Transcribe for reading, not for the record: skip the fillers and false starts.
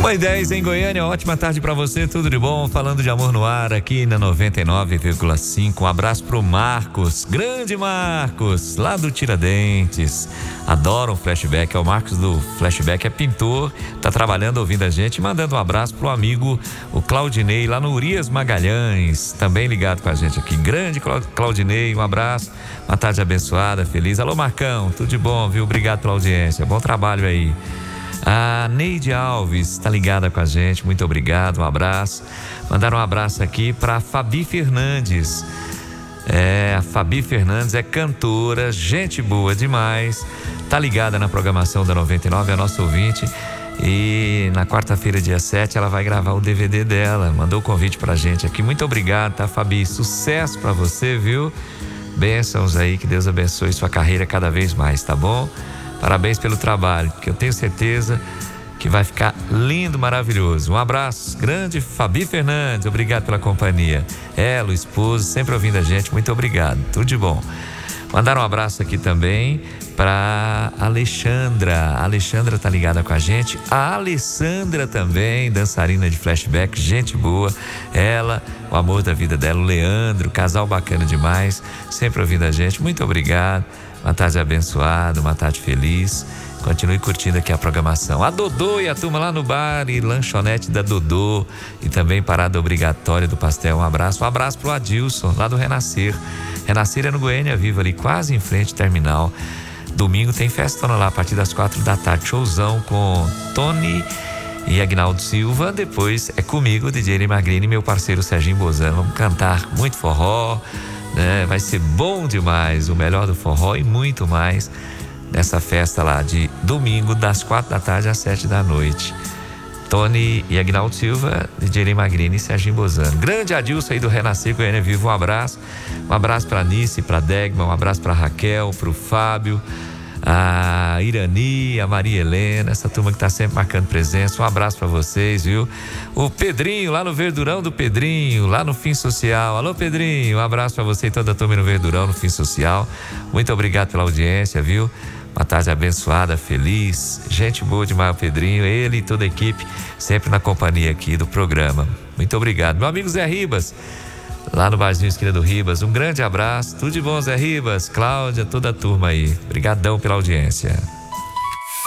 1h10 em Goiânia, ótima tarde pra você, tudo de bom? Falando de amor no ar aqui na 99,5. Um abraço pro Marcos, grande Marcos, lá do Tiradentes. Adoro um flashback, é o Marcos do Flashback, é pintor, tá trabalhando, ouvindo a gente, mandando um abraço pro amigo, o Claudinei, lá no Urias Magalhães, também ligado com a gente aqui. Grande Claudinei, um abraço, uma tarde abençoada, feliz. Alô Marcão, tudo de bom, viu? Obrigado pela audiência, bom trabalho aí. A Neide Alves está ligada com a gente, muito obrigado, um abraço. Mandaram um abraço aqui para Fabi Fernandes. A Fabi Fernandes é cantora, gente boa demais, tá ligada na programação da 99, é nossa ouvinte. E na quarta-feira, dia 7, ela vai gravar o DVD dela, mandou o convite pra gente aqui. Muito obrigado, tá, Fabi? Sucesso pra você, viu? Bênçãos aí, que Deus abençoe sua carreira cada vez mais, tá bom? Parabéns pelo trabalho, que eu tenho certeza que vai ficar lindo, maravilhoso. Um abraço grande, Fabi Fernandes, obrigado pela companhia. Ela, o esposo, sempre ouvindo a gente, muito obrigado, tudo de bom. Mandaram um abraço aqui também para Alexandra. A Alexandra tá ligada com a gente. A Alessandra também, dançarina de flashback, gente boa. Ela, o amor da vida dela, o Leandro, casal bacana demais, sempre ouvindo a gente, muito obrigado. Uma tarde abençoada, uma tarde feliz. Continue curtindo aqui a programação. A Dodô e a turma lá no bar e lanchonete da Dodô. E também parada obrigatória do pastel. Um abraço pro Adilson, lá do Renascer. Renascer é no Goiânia Viva, ali quase em frente ao terminal. Domingo tem festona lá a partir das 4 da tarde. Showzão com Tony e Agnaldo Silva. Depois é comigo, DJ Eli Magrini e meu parceiro Serginho Bozano. Vamos cantar muito forró, né? Vai ser bom demais, o melhor do forró e muito mais nessa festa lá de domingo, das 4 da tarde às 7 da noite. Tony e Agnaldo Silva, DJ Eli Magrini e Serginho Bozano. Grande Adilson aí do Renascer Goiânia Viva, um abraço pra Anice, pra Degma, um abraço pra Raquel, pro Fábio, a Irani, a Maria Helena, essa turma que tá sempre marcando presença, um abraço pra vocês, viu? O Pedrinho, lá no Verdurão do Pedrinho, lá no Fim Social. Alô Pedrinho, um abraço pra você e toda a turma no Verdurão, no Fim Social. Muito obrigado pela audiência, viu? Uma tarde abençoada, feliz, gente boa demais o Pedrinho, ele e toda a equipe, sempre na companhia aqui do programa. Muito obrigado. Meu amigo Zé Ribas, lá no barzinho Esquina do Ribas, um grande abraço, tudo de bom Zé Ribas, Cláudia, toda a turma aí, obrigadão pela audiência.